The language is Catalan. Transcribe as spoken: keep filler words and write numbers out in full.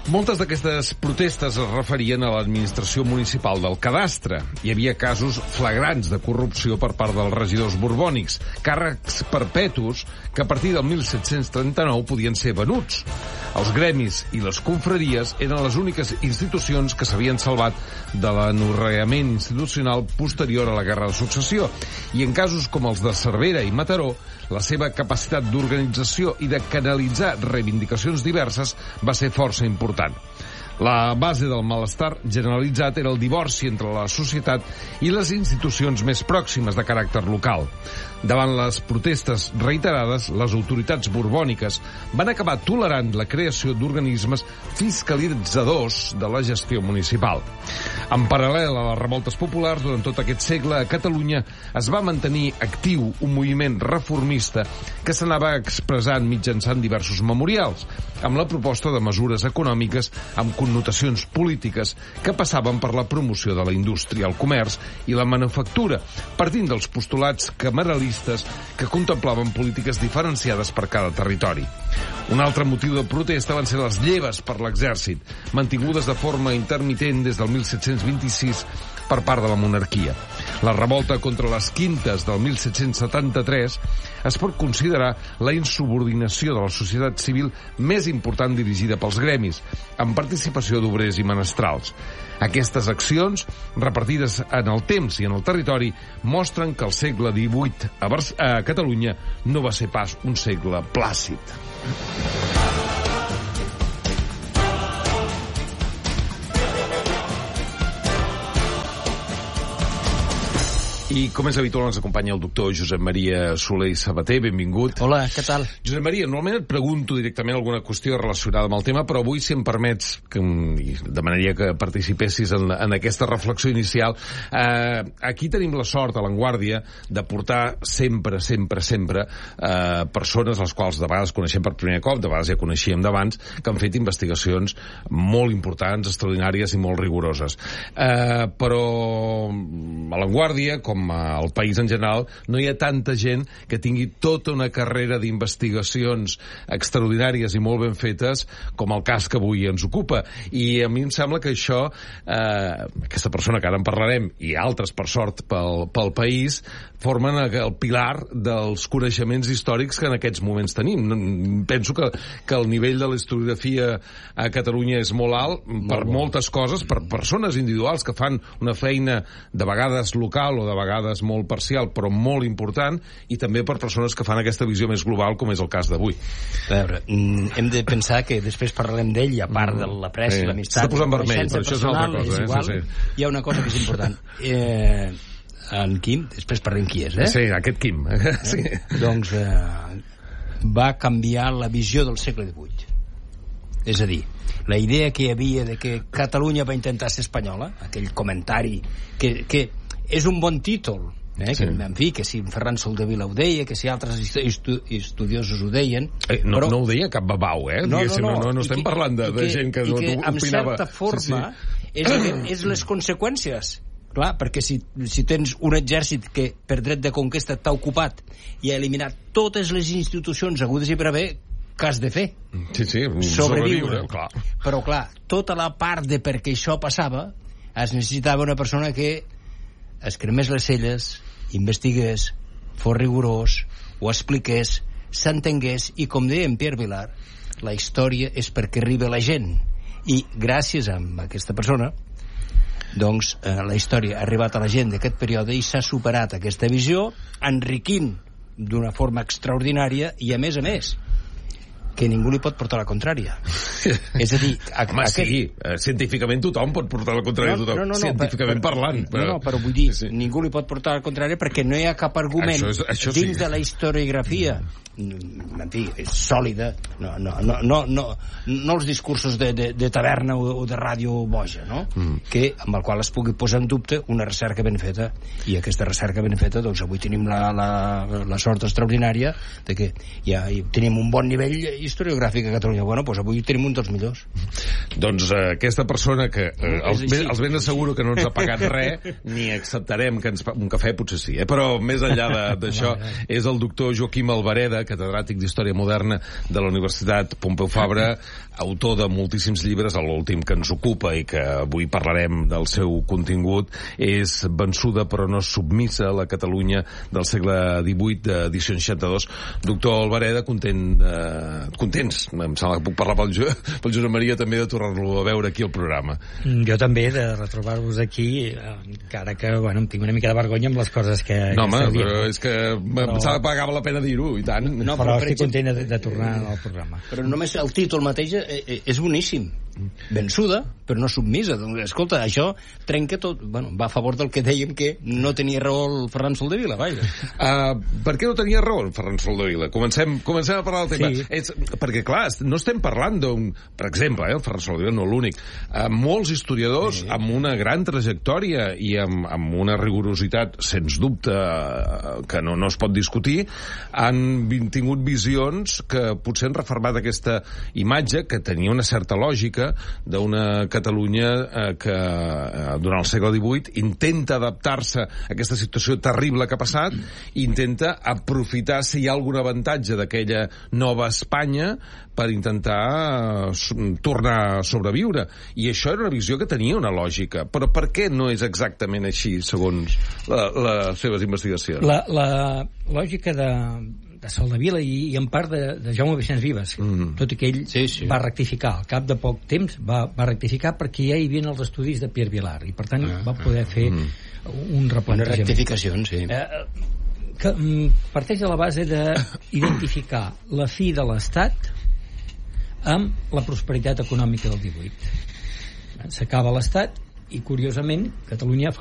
Moltes d'aquestes protestes es referien a l'administració municipal del cadastre. Hi havia casos flagrants de corrupció per part dels regidors borbònics, càrrecs perpetus que a partir del mil set-cents trenta-nou podien ser venuts. Els gremis i les confraries eren les úniques institucions que s'havien salvat de l'anorreament institucional posterior a la Guerra de Successió, i en casos com els de Cervera i Mataró, la seva capacitat d'organització i de canalitzar reivindicacions diverses va ser força important. La base del malestar generalitzat era el divorci entre la societat i les institucions més pròximes de caràcter local. Davant les protestes reiterades, les autoritats borbòniques van acabar tolerant la creació d'organismes fiscalitzadors de la gestió municipal. En paral·lel a les revoltes populars, durant tot aquest segle, a Catalunya es va mantenir actiu un moviment reformista que s'anava expressant mitjançant diversos memorials, amb la proposta de mesures econòmiques amb connotacions polítiques que passaven per la promoció de la indústria, el comerç i la manufactura, partint dels postulats cameralistes que contemplaven polítiques diferenciades per cada territori. Un altre motiu de protesta van ser les lleves per l'exèrcit, mantingudes de forma intermitent des del mil set-cents vint-i-sis per part de la monarquia. La revolta contra les quintes del mil set-cents setanta-tres es pot considerar la insubordinació de la societat civil més important dirigida pels gremis, amb participació d'obrers i menestrals. Aquestes accions, repartides en el temps i en el territori, mostren que el segle divuit a, Bar- a Catalunya no va ser pas un segle plàcid. I, com és habitual, ens acompanya el doctor Josep Maria Soler i Sabater. Benvingut. Hola, què tal? Josep Maria, normalment et pregunto directament alguna qüestió relacionada amb el tema, però avui, si em permets, que demanaria que participessis en, en aquesta reflexió inicial, eh, aquí tenim la sort, a l'Avantguàrdia, de portar sempre, sempre, sempre eh, persones les quals de vegades coneixem per primer cop, de vegades ja coneixíem d'abans, que han fet investigacions molt importants, extraordinàries i molt rigoroses. Eh, però a l'Avantguàrdia, com al país en general, no hi ha tanta gent que tingui tota una carrera d'investigacions extraordinàries i molt ben fetes com el cas que avui ens ocupa. I a mi em sembla que això, eh, aquesta persona que ara en parlarem, i altres, per sort, pel, pel país, formen el pilar dels coneixements històrics que en aquests moments tenim. Penso que, que el nivell de la historiografia a Catalunya és molt alt, per molt moltes coses, per persones individuals que fan una feina de vegades local o de vegades molt parcial, però molt important, i també per persones que fan aquesta visió més global, com és el cas d'avui. A veure, hem de pensar que després parlarem d'ell, i a part de l'apreci, sí. l'amistat... S'està posant vermell, però això és una altra cosa. És igual, eh? sí, sí. Hi ha una cosa que és important. Eh, en Quim, després parlem qui és, eh? Sí, aquest Quim. sí. Eh? Doncs eh, va canviar la visió del segle divuit. És a dir, la idea que hi havia de que Catalunya va intentar ser espanyola, aquell comentari que... que és un bon títol, eh? Sí. Que, en fi, que si Ferran Soldevila ho deia, que si altres estu estudiosos ho deien... Eh, no, però... no ho deia cap babau, eh? No, no, no. no, no estem que, parlant de, de que, gent que, no, que opinava... en certa forma sí, sí. És, que, és les conseqüències. Clar, perquè si, si tens un exèrcit que per dret de conquesta t'ha ocupat i ha eliminat totes les institucions agudes i per haver, què has de fer? Sí, sí, sobreviure. sobreviure. Clar. Però clar, tota la part de per què això passava es necessitava una persona que es cremés les celles, investigués, fos rigorós, ho expliqués, s'entengués, i com deia en Pierre Vilar, la història és perquè arriba la gent, i gràcies a aquesta persona doncs eh, la història ha arribat a la gent d'aquest període i s'ha superat aquesta visió, enriquint d'una forma extraordinària, i a més a més que ningú li pot portar la contrària. És a dir... A, Home, aquest... sí, eh, científicament tothom pot portar la contrària a tothom, no, no, no, científicament per, parlant. Però... No, no, però vull dir, sí, sí. ningú li pot portar la contrària perquè no hi ha cap argument això és, això dins sí. de la historiografia, en fi, és sòlida, no, no, no, no, no, no els discursos de, de, de taverna o, o de ràdio boja, no? Mm. Que, amb el qual es pugui posar en dubte una recerca ben feta, i aquesta recerca ben feta, doncs avui tenim la, la, la sort extraordinària de que ja tenim un bon nivell historiogràfic a Catalunya. Bueno, doncs avui tenim un dels millors. Doncs eh, aquesta persona que eh, els, ben, els ben asseguro que no ens ha pagat res, ni acceptarem que ens pa... un cafè potser sí, eh? Però més enllà d'això és el doctor Joaquim Albareda, catedràtic d'Història Moderna de la Universitat Pompeu Fabra, autor de moltíssims llibres. L'últim que ens ocupa i que avui parlarem del seu contingut és Vençuda però no submissa, la Catalunya del segle divuit, d'edició seixanta-dos. Doctor Albareda, content, eh, contents, em sembla que puc parlar pel, jo, pel Josep Maria també, de tornar-lo a veure aquí al programa. Jo també, de retrobar-vos aquí, encara que, bueno, em tinc una mica de vergonya amb les coses que... No, que home, però és que em sembla que pagava la pena dir-ho, i tant. No, però, però estic content de, de tornar al programa. Però només el títol mateix és boníssim. Vençuda, però no submisa. Escolta, això trenca tot. Bueno, va a favor del que dèiem que no tenia raó el Ferran Soldevila, vaja. Uh, per què no tenia raó el Ferran Soldevila? Comencem, comencem a parlar del tema. Sí. És, perquè, clar, no estem parlant d'un... Per exemple, eh, el Ferran Soldevila no l'únic. Uh, molts historiadors sí. amb una gran trajectòria i amb, amb una rigorositat, sens dubte, uh, que no, no es pot discutir, han tingut visions que potser han refermat aquesta imatge que tenia una certa lògica d'una Catalunya eh, que eh, durant el segle divuit intenta adaptar-se a aquesta situació terrible que ha passat i intenta aprofitar si hi ha algun avantatge d'aquella nova Espanya per intentar eh, tornar a sobreviure. I això era una visió que tenia una lògica. Però per què no és exactament així, segons la, les seves investigacions? La, la lògica de... de Soldevila i, i en part de, de Jaume Vicenç Vives, mm. tot i que ell sí, sí. va rectificar, al cap de poc temps va, va rectificar perquè ja hi havia els estudis de Pierre Vilar i per tant ah, va poder fer mm. un replantejament. Una rectificació, sí. Eh, que parteix de la base d'identificar la fi de l'Estat amb la prosperitat econòmica del divuit. S'acaba l'Estat i, curiosament, Catalunya fa